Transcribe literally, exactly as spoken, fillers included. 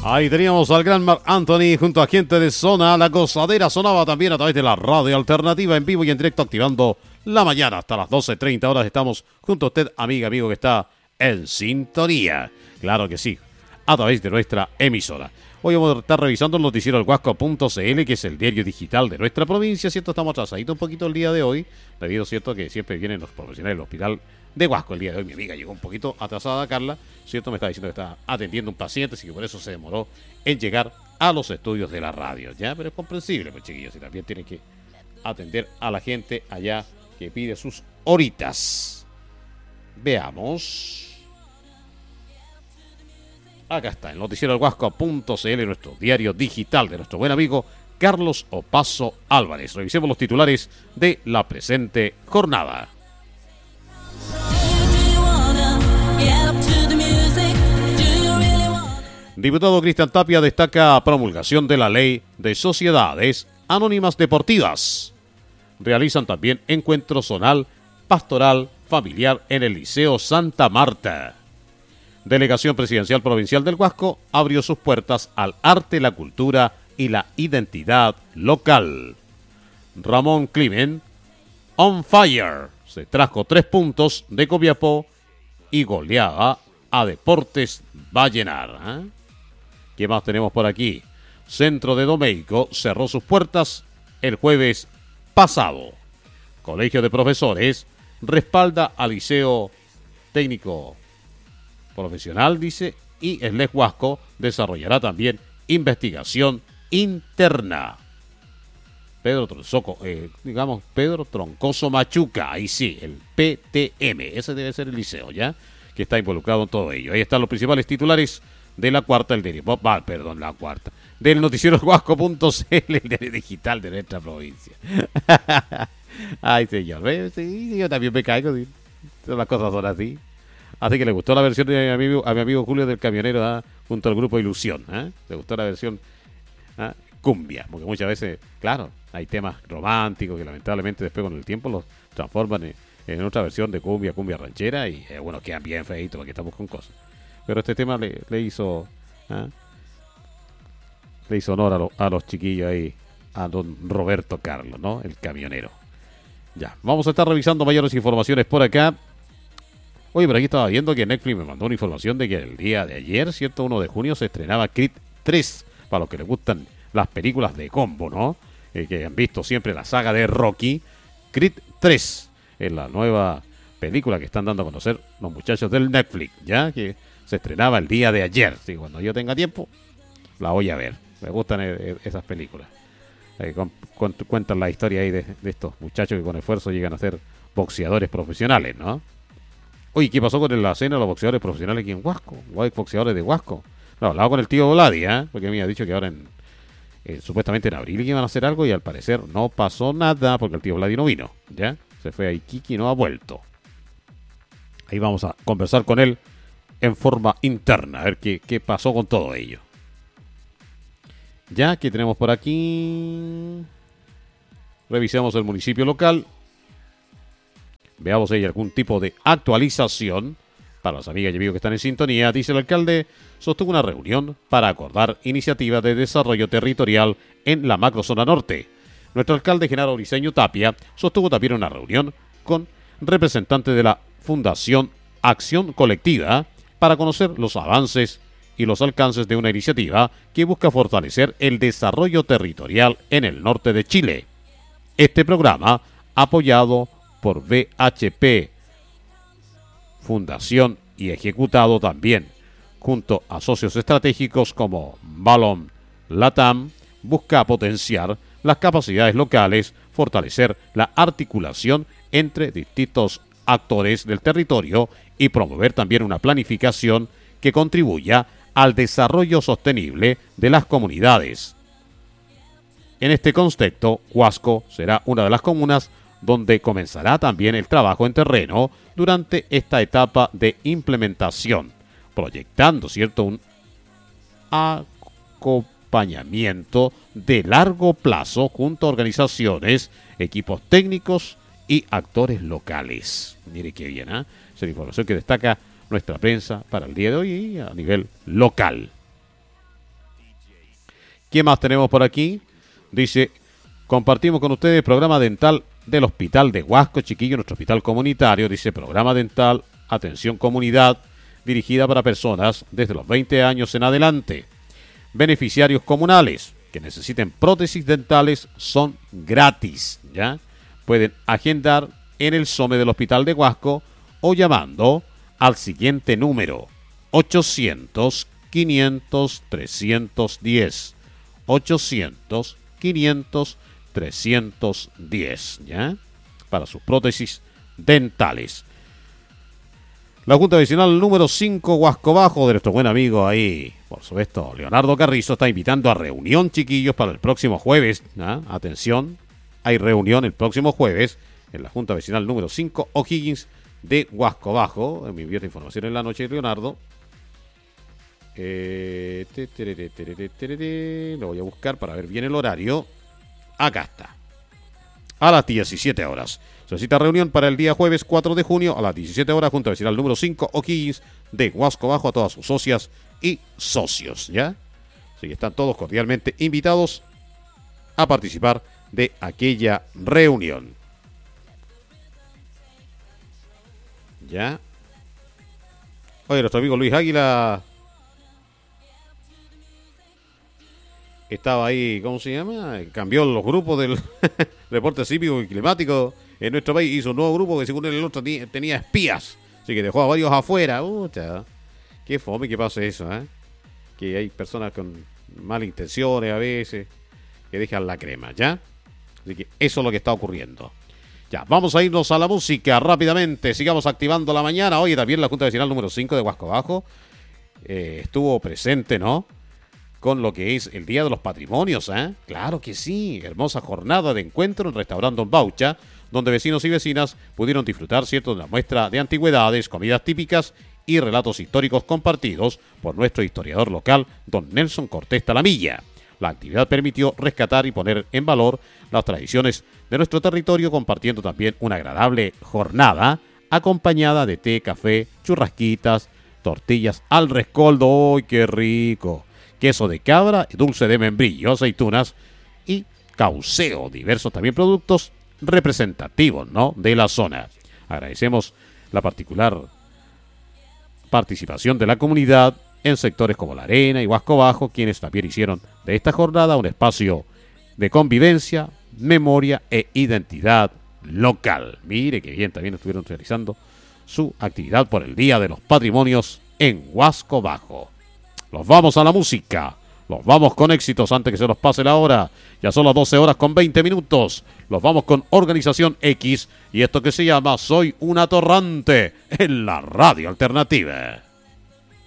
Ahí teníamos al gran Marc Anthony junto a gente de Zona. La gozadera sonaba también a través de la radio alternativa en vivo y en directo, activando la mañana hasta las doce treinta horas. Estamos junto a usted, amiga, amigo que está en sintonía. Claro que sí, a través de nuestra emisora. Hoy vamos a estar revisando el noticiero del Huasco punto c l, que es el diario digital de nuestra provincia. Cierto, estamos atrasaditos un poquito el día de hoy, debido, cierto, que siempre vienen los profesionales del hospital de Huasco. El día de hoy mi amiga llegó un poquito atrasada, Carla, cierto, me está diciendo que está atendiendo un paciente, así que por eso se demoró en llegar a los estudios de la radio, ya, pero es comprensible, pues chiquillos, y también tiene que atender a la gente allá que pide sus horitas. Veamos. Acá está, el noticiero del Huasco punto c l, nuestro diario digital de nuestro buen amigo Carlos Opaso Álvarez. Revisemos los titulares de la presente jornada. Diputado Cristian Tapia destaca promulgación de la ley de sociedades anónimas deportivas. Realizan también encuentro zonal, pastoral, familiar en el Liceo Santa Marta. Delegación Presidencial Provincial del Huasco abrió sus puertas al arte, la cultura y la identidad local. Ramón Climen, on fire, se trajo tres puntos de Copiapó y goleaba a Deportes Vallenar. ¿eh? ¿Qué más tenemos por aquí? Centro de Domeico cerró sus puertas el jueves pasado. Colegio de Profesores respalda al Liceo Técnico Profesional, dice, y el L E C Huasco desarrollará también investigación interna. Pedro Troncoso, eh, digamos, Pedro Troncoso Machuca, ahí sí, el P T M, ese debe ser el liceo, ¿ya? Que está involucrado en todo ello. Ahí están los principales titulares de la cuarta, el diario, ah, perdón, la cuarta, del noticiero Huasco punto c l, el diario digital de nuestra provincia. Ay, señor, ¿ves? Sí, yo también me caigo, sí. Las cosas son así. Así que le gustó la versión de mi amigo, a mi amigo Julio del Camionero, ¿eh? Junto al grupo Ilusión. ¿eh? Le gustó la versión ¿eh? cumbia, porque muchas veces, claro, hay temas románticos que lamentablemente después con el tiempo los transforman en, en otra versión de cumbia, cumbia ranchera, y eh, bueno, quedan bien feitos porque estamos con cosas. Pero este tema le, le hizo ¿eh? le hizo honor a, lo, a los chiquillos ahí, a don Roberto Carlos, ¿no? El camionero. Ya, vamos a estar revisando mayores informaciones por acá. Oye, pero aquí estaba viendo que Netflix me mandó una información de que el día de ayer, ¿cierto? uno de junio se estrenaba Creed tres, para los que les gustan las películas de combo, ¿no? Eh, que han visto siempre la saga de Rocky. Creed tres es la nueva película que están dando a conocer los muchachos del Netflix, ¿ya? Que se estrenaba el día de ayer. Sí, cuando yo tenga tiempo, la voy a ver. Me gustan eh, esas películas. Eh, con, con, cuentan la historia ahí de, de estos muchachos que con esfuerzo llegan a ser boxeadores profesionales, ¿no? Oye, ¿qué pasó con la cena de los boxeadores profesionales aquí en Huasco? Los boxeadores de Huasco. No, hablaba con el tío Vladi, ¿eh? Porque me había dicho que ahora en, eh, supuestamente en abril iban a hacer algo y al parecer no pasó nada porque el tío Vladi no vino, ¿ya? Se fue a Iquique y no ha vuelto. Ahí vamos a conversar con él en forma interna, a ver qué, qué pasó con todo ello. Ya, ¿qué tenemos por aquí? Revisemos el municipio local. Veamos si hay algún tipo de actualización para las amigas y amigos que están en sintonía. Dice el alcalde, sostuvo una reunión para acordar iniciativas de desarrollo territorial en la macrozona norte. Nuestro alcalde Genaro Briceño Tapia sostuvo también una reunión con representantes de la Fundación Acción Colectiva para conocer los avances y los alcances de una iniciativa que busca fortalecer el desarrollo territorial en el norte de Chile. Este programa, apoyado por V H P Fundación y ejecutado también junto a socios estratégicos como Balón Latam, busca potenciar las capacidades locales, fortalecer la articulación entre distintos actores del territorio y promover también una planificación que contribuya al desarrollo sostenible de las comunidades. En este contexto, Huasco será una de las comunas donde comenzará también el trabajo en terreno durante esta etapa de implementación, proyectando, ¿cierto?, un acompañamiento de largo plazo junto a organizaciones, equipos técnicos y actores locales. Mire qué bien, ¿eh? Es la información que destaca nuestra prensa para el día de hoy y a nivel local. ¿Qué más tenemos por aquí? Dice, compartimos con ustedes programa dental del Hospital de Huasco, chiquillo, nuestro hospital comunitario. Dice, programa dental, atención comunidad, dirigida para personas desde los veinte años en adelante. Beneficiarios comunales que necesiten prótesis dentales son gratis, ¿ya? Pueden agendar en el SOME del Hospital de Huasco o llamando al siguiente número, ochocientos, quinientos, trescientos diez. ochocientos, quinientos, trescientos diez, ¿ya? Para sus prótesis dentales. La Junta Vecinal número cinco, Huasco Bajo, de nuestro buen amigo ahí, por supuesto, Leonardo Carrizo, está invitando a reunión, chiquillos, para el próximo jueves. ¿Ah? Atención, hay reunión el próximo jueves en la Junta Vecinal número cinco, O'Higgins de Huasco Bajo. Me envió esta información en la noche, Leonardo. Eh, te, te, te, te, te, te, te, lo voy a buscar para ver bien el horario. Acá está. A las diecisiete horas. Solicita reunión para el día jueves cuatro de junio a las diecisiete horas, Junta Vecinal número cinco, O'Higgins de Huasco Bajo, a todas sus socias y socios, ¿ya? Así que están todos cordialmente invitados a participar de aquella reunión. ¿Ya? Oye, nuestro amigo Luis Águila estaba ahí, ¿cómo se llama? Cambió los grupos del reporte cívico y climático en nuestro país. Hizo un nuevo grupo que según el otro tenía espías. Así que dejó a varios afuera. Ucha, qué fome que pase eso, ¿eh? Que hay personas con malas intenciones a veces que dejan la crema, ¿ya? Así que eso es lo que está ocurriendo. Ya, vamos a irnos a la música rápidamente. Sigamos activando la mañana. Hoy también la Junta Vecinal número cinco de Huasco Bajo eh, estuvo presente, ¿no? Con lo que es el Día de los Patrimonios, ¿eh? Claro que sí, hermosa jornada de encuentro en Restaurante Don Baucha, donde vecinos y vecinas pudieron disfrutar, ¿cierto?, de una muestra de antigüedades, comidas típicas y relatos históricos compartidos por nuestro historiador local, don Nelson Cortés Talamilla. La actividad permitió rescatar y poner en valor las tradiciones de nuestro territorio, compartiendo también una agradable jornada acompañada de té, café, churrasquitas, tortillas al rescoldo. ¡Uy, qué rico! Queso de cabra, dulce de membrillo, aceitunas y cauceo, diversos también productos representativos, ¿no?, de la zona. Agradecemos la particular participación de la comunidad en sectores como La Arena y Huasco Bajo, quienes también hicieron de esta jornada un espacio de convivencia, memoria e identidad local. Mire que bien, también estuvieron realizando su actividad por el Día de los Patrimonios en Huasco Bajo. Los vamos a la música, los vamos con éxitos antes que se nos pase la hora. Ya son las doce horas con veinte minutos. Los vamos con Organización X y esto que se llama Soy un Atorrante en la Radio Alternativa.